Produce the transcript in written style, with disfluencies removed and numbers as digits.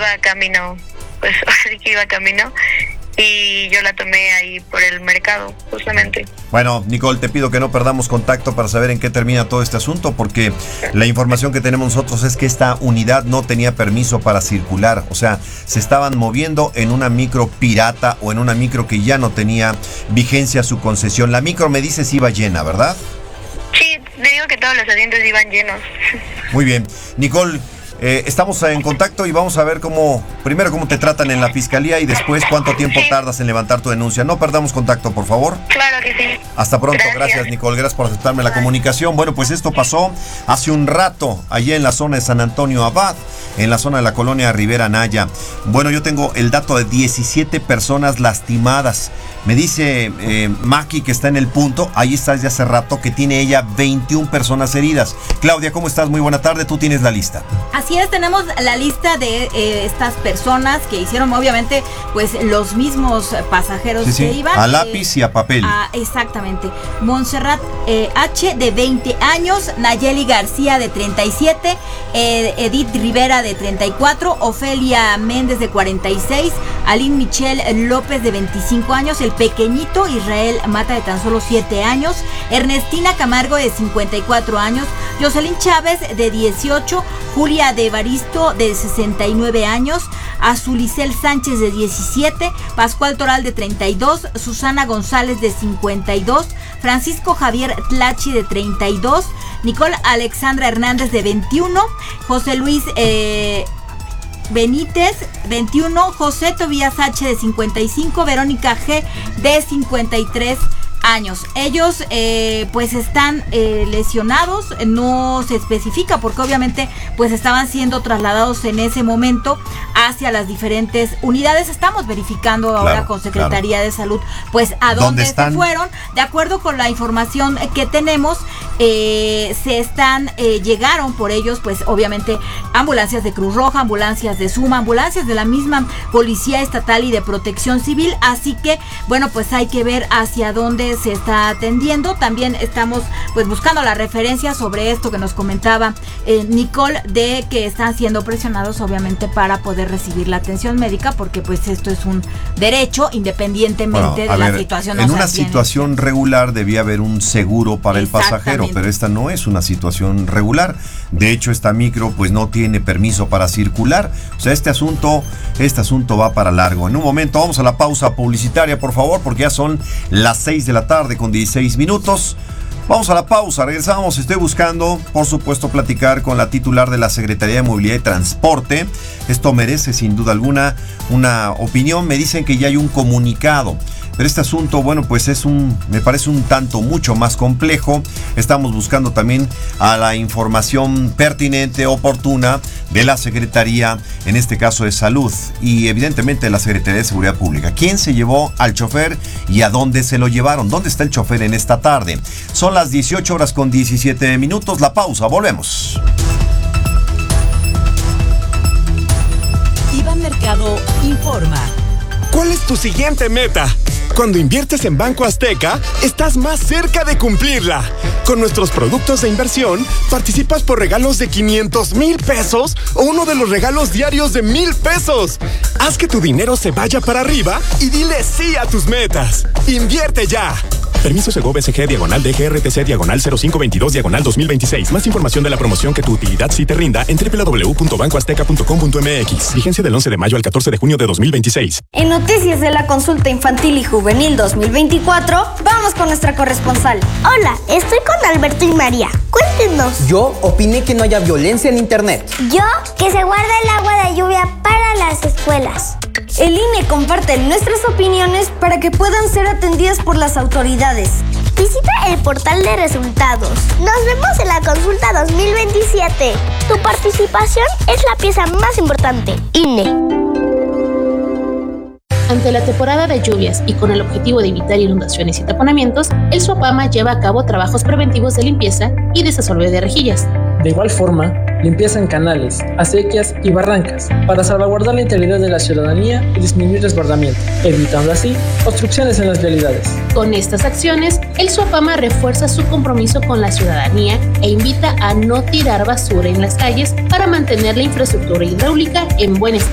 iba camino, pues así que iba camino, y yo la tomé ahí por el mercado, justamente. Bueno, Nicole, te pido que no perdamos contacto para saber en qué termina todo este asunto, porque la información que tenemos nosotros es que esta unidad no tenía permiso para circular. O sea, se estaban moviendo en una micro pirata o en una micro que ya no tenía vigencia su concesión. La micro, me dices, iba llena, ¿verdad? Sí, te digo que todos los asientos iban llenos. Muy bien. Nicole, estamos en contacto y vamos a ver primero cómo te tratan en la fiscalía y después cuánto tiempo tardas en levantar tu denuncia. No perdamos contacto, por favor. Claro que sí. Hasta pronto. Gracias, Nicole. Gracias por aceptarme la comunicación. Bueno, pues esto pasó hace un rato allá en la zona de San Antonio Abad, en la zona de la colonia Rivera Naya. Bueno, yo tengo el dato de 17 personas lastimadas. Me dice Maki, que está en el punto, ahí está desde hace rato, que tiene ella 21 personas heridas. Claudia, ¿cómo estás? Muy buena tarde, tú tienes la lista. Así es, tenemos la lista de estas personas que hicieron, obviamente, pues los mismos pasajeros que iban. A lápiz y a papel. Exactamente. Montserrat H, de 20 años, Nayeli García, de 37, Edith Rivera, de 34, Ofelia Méndez, de 46, Aline Michelle López, de 25 años, el pequeñito Israel Mata, de tan solo 7 años, Ernestina Camargo, de 54 años, Jocelyn Chávez, de 18, Julia de Evaristo, de 69 años, Azulicel Sánchez, de 17, Pascual Toral, de 32, Susana González, de 52, Francisco Javier Tlachi, de 32, Nicole Alexandra Hernández, de 21, José Luis Benítez, 21, José Tobías H, de 55, Verónica G, de 53 años. Ellos pues están lesionados, no se especifica porque obviamente pues estaban siendo trasladados en ese momento hacia las diferentes unidades. Estamos verificando ahora con Secretaría de Salud pues a dónde se fueron. De acuerdo con la información que tenemos, llegaron por ellos pues obviamente ambulancias de Cruz Roja, ambulancias de Suma, ambulancias de la misma Policía Estatal y de Protección Civil, así que bueno, pues hay que ver hacia dónde se está atendiendo. También estamos pues buscando la referencia sobre esto que nos comentaba Nicole, de que están siendo presionados obviamente para poder recibir la atención médica, porque pues esto es un derecho independientemente de la situación. En una situación regular debía haber un seguro para el pasajero, pero esta no es una situación regular. De hecho, esta micro pues no tiene permiso para circular. O sea, este asunto va para largo. En un momento vamos a la pausa publicitaria, por favor, porque ya son las 6 de la tarde con 16 minutos. Vamos a la pausa, regresamos. Estoy buscando, por supuesto, platicar con la titular de la Secretaría de Movilidad y Transporte. Esto merece, sin duda alguna, una opinión. Me dicen que ya hay un comunicado, pero este asunto, bueno, pues me parece un tanto mucho más complejo. Estamos buscando también a la información pertinente, oportuna de la Secretaría, en este caso de Salud, y evidentemente de la Secretaría de Seguridad Pública. ¿Quién se llevó al chofer y a dónde se lo llevaron? ¿Dónde está el chofer en esta tarde? Son las 18 horas con 17 minutos. La pausa, volvemos. Iván Mercado informa. ¿Cuál es tu siguiente meta? Cuando inviertes en Banco Azteca, estás más cerca de cumplirla. Con nuestros productos de inversión, participas por regalos de 500,000 pesos o uno de los regalos diarios de 1,000 pesos. Haz que tu dinero se vaya para arriba y dile sí a tus metas. ¡Invierte ya! Permiso Segov SG /DGRTC/0522/2026. Más información de la promoción que tu utilidad sí te rinda en www.bancoazteca.com.mx. Vigencia del 11 de mayo al 14 de junio de 2026. En noticias de la consulta infantil y juvenil 2024, vamos con nuestra corresponsal. Hola, estoy con Alberto y María. Cuéntenos. Yo opiné que no haya violencia en internet. Yo, que se guarda el agua de lluvia para las escuelas. El INE comparte nuestras opiniones para que puedan ser atendidas por las autoridades. Visita el portal de resultados. Nos vemos en la consulta 2027. Tu participación es la pieza más importante. INE. Ante la temporada de lluvias y con el objetivo de evitar inundaciones y taponamientos, el SUAPAMA lleva a cabo trabajos preventivos de limpieza y desasolve de rejillas. De igual forma, limpieza en canales, acequias y barrancas para salvaguardar la integridad de la ciudadanía y disminuir desbordamiento, evitando así obstrucciones en las vialidades. Con estas acciones, el SUAPAMA refuerza su compromiso con la ciudadanía e invita a no tirar basura en las calles para mantener la infraestructura hidráulica en buen estado.